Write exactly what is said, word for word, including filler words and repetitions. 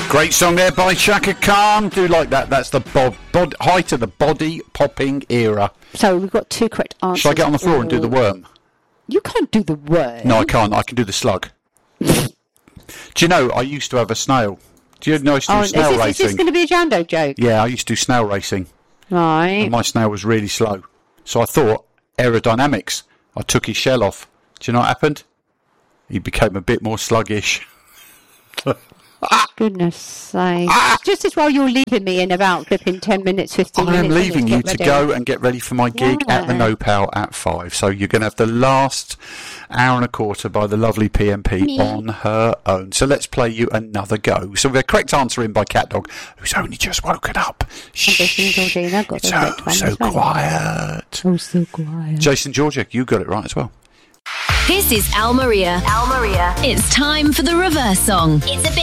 Great song there by Chaka Khan. Do like that. That's the bod, bod, height of the body popping era. So we've got two correct answers. Shall I get on the floor and do the worm? You can't do the worm. No, I can't. I can do the slug. Do you know, I used to have a snail. Do you know I used to do oh, snail is this, racing? Is this going to be a Jando joke? Yeah, I used to do snail racing. Right. And my snail was really slow. So I thought, aerodynamics. I took his shell off. Do you know what happened? He became a bit more sluggish. Goodness sake. Just as well you're leaving me in about flipping ten minutes, fifteen I minutes. am leaving you to ready. go and get ready for my gig Yeah. at the No Pal at five. So you're going to have the last hour and a quarter by the lovely P M P Me. on her own. So let's play you another go. So the correct answer in by Cat Dog, who's only just woken up. Jason Georgina got It's the correct oh one so as well. quiet. Oh, so quiet. Jason Georgic, you got it right as well. This is Al Maria. Al Maria. It's time for the reverse song. It's a bit